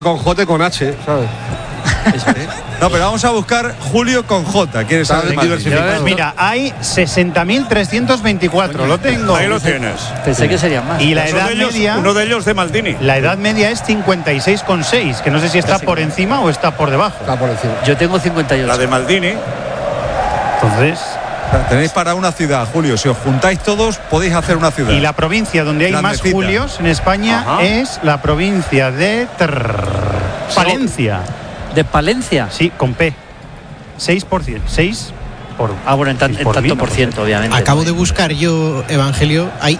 con J y con H, ¿sabes? No, pero vamos a buscar Julio con J. ¿Quieres saber diversificado? Mira, hay 60.324. Lo tengo. Ahí lo tienes. Pensé que serían más. Y la edad media. Uno de ellos de Maldini. La edad media es 56,6, que no sé si está por encima o está por debajo. Está por encima. Yo tengo 58. La de Maldini. Entonces. Tenéis para una ciudad, Julio. Si os juntáis todos, podéis hacer una ciudad. Y la provincia donde hay Grandecita. más Julios en España es la provincia de Palencia. ¿De Palencia? Sí, con P. 6%. 6 por. Ah, bueno, en tanto por ciento, obviamente. Acabo de buscar yo, Evangelio. Hay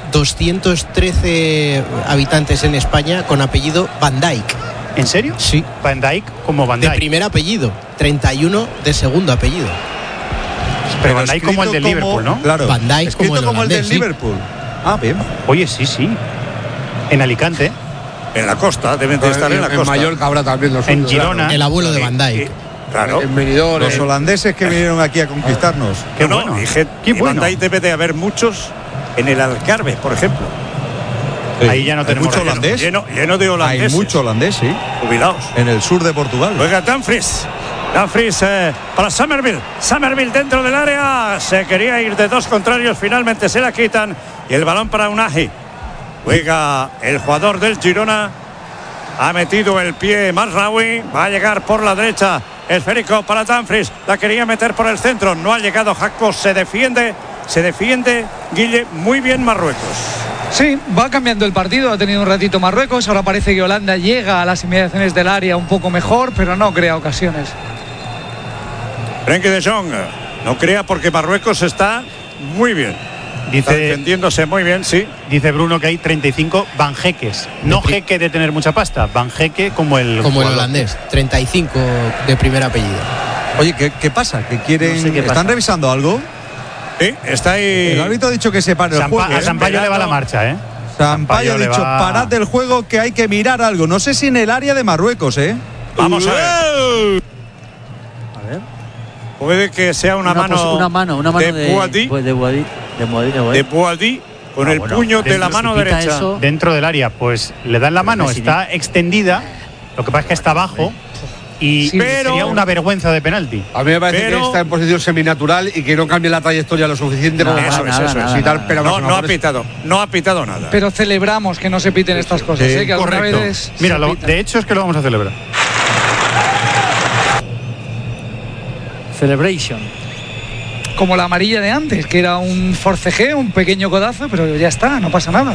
213 habitantes en España con apellido Van Dijk. ¿En serio? Sí. Van Dijk como Van Dijk. De primer apellido. 31 de segundo apellido. Pero Van Dijk como el del Liverpool, ¿no? Claro. Van Dijk escrito como el del sí. Liverpool. Ah, bien. Oye, sí. En Alicante. En la costa, deben de estar en la costa. En Mallorca habrá también los En suyos, Girona. El abuelo de Van Dijk. Claro. En Benidorm. Los holandeses que vinieron aquí a conquistarnos. Qué No, bueno. dije, Qué y Van bueno. Dijk debe de haber muchos en el Algarve, por ejemplo. Ahí ya no Hay tenemos mucho razón. holandés. Lleno de Hay holandeses. mucho holandés, sí. Jubilados. En el sur de Portugal. Juega Dumfries para Somerville. Somerville dentro del área. Se quería ir de dos contrarios. Finalmente se la quitan. Y el balón para Unai. Juega el jugador del Girona. Ha metido el pie Mazraoui. Va a llegar por la derecha. Esférico para Dumfries. La quería meter por el centro. No ha llegado Jacko. Se defiende. Guille. Muy bien Marruecos. Sí, va cambiando el partido, ha tenido un ratito Marruecos, ahora parece que Holanda llega a las inmediaciones del área un poco mejor, pero no crea ocasiones. Frenkie de Jong no crea porque Marruecos está muy bien. Está defendiéndose muy bien, sí. Dice Bruno que hay 35 banjeques. No jeque de tener mucha pasta, banjeque como el holandés. 35 de primer apellido. Oye, ¿qué pasa? ¿Que quieren? No sé qué ¿Están pasa. revisando algo? Sí, está ahí. El árbitro ha dicho que se pare el juego. A Sampaio le va la marcha, ¿eh? Sampaio ha le dicho, va- parad el juego que hay que mirar algo. No sé si en el área de Marruecos, ¿eh? Vamos a ver. Puede que sea una mano de Boadi, con el bueno, puño de la dentro- mano si pita derecha. eso- Dentro del área, pues le dan la mano, está extendida. Lo que pasa es que está abajo y Sí, sería una vergüenza de penalti. A mí me parece Pero- que está en posición seminatural y que no cambie la trayectoria lo suficiente. Nada, como Eso para- es, eso es. y tal, pero No, vamos, no ha por pitado, no ha pitado nada. Pero celebramos que no se piten estas cosas, que alguna Correcto. vez Mira, se pitan. de hecho es que lo vamos a celebrar. Celebration. Como la amarilla de antes, que era un forcejeo, un pequeño codazo, pero ya está, no pasa nada.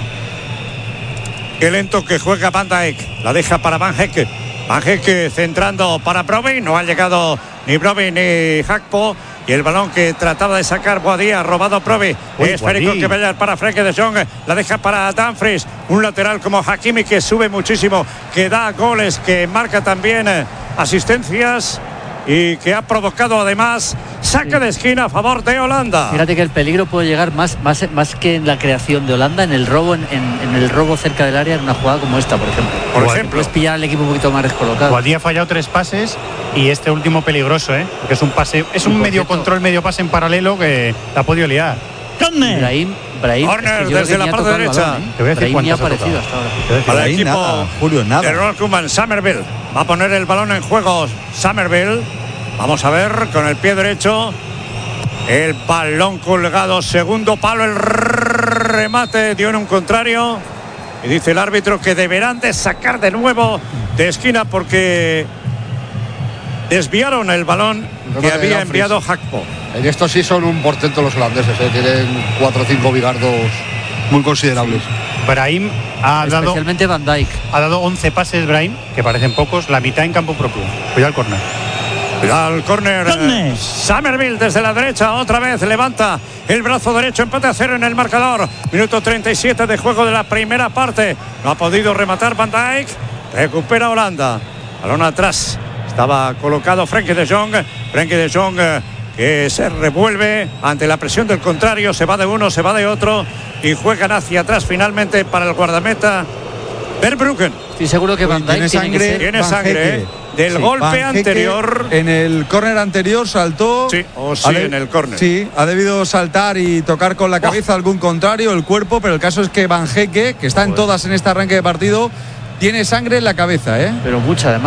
Qué lento que juega Van Dijk. La deja para Van Hecke. Van Hecke centrando para Brobbey. No ha llegado ni Brobbey ni Gakpo. Y el balón que trataba de sacar Boadí ha robado Brobbey. Uy, Esférico Boadí. que vaya para Frenkie de Jong. La deja para Dumfries. Un lateral como Hakimi que sube muchísimo. Que da goles, que marca también asistencias. Y que ha provocado además saque de esquina a favor de Holanda. Fíjate que el peligro puede llegar más que en la creación de Holanda, en el robo en el robo cerca del área, en una jugada como esta, por ejemplo. Por ejemplo. Puedes pillar al equipo un poquito más descolocado. Guadí ha fallado 3 pases y este último peligroso, porque es un pase, es un por medio cierto- control, medio pase en paralelo que la ha podido liar. Brahim, Corner es que yo desde creo que la ni ha parte tocado el derecha. balón, Te voy a decir Brahim ni ha cuántas ha aparecido tocado. hasta ahora. Para el Ahí equipo nada, Julio, nada. de Ronald Koeman, Somerville va a poner el balón en juego. Somerville, vamos a ver con el pie derecho, el balón colgado, segundo palo, el remate dio en un contrario y dice el árbitro que deberán de sacar de nuevo de esquina porque desviaron el balón que Remate de había Dumfries. enviado Gakpo. En esto sí son un portento los holandeses, tienen 4 o 5 bigardos muy considerables. Brahim ha dado Especialmente Van Dijk. 11 pases, Brahim, que parecen pocos, la mitad en campo propio. Cuidado al córner. Al córner, Somerville desde la derecha, otra vez levanta el brazo derecho, empate a 0 en el marcador. Minuto 37 de juego de la primera parte. No ha podido rematar Van Dijk. Recupera Holanda. Balón atrás. Estaba colocado Frenkie de Jong. Frenkie de Jong que se revuelve ante la presión del contrario. Se va de uno, se va de otro. Y juegan hacia atrás finalmente para el guardameta Verbruggen. Estoy seguro que Van Dijk Tiene tiene que sangre. ser. Tiene Van sangre, Hecke. del Sí, golpe Van Hecke anterior. En el córner anterior saltó. Sí, en el córner. Sí, ha debido saltar y tocar con la cabeza algún contrario, el cuerpo, pero el caso es que Van Hecke, que está en todas en este arranque de partido, tiene sangre en la cabeza, ¿eh? Pero mucha además.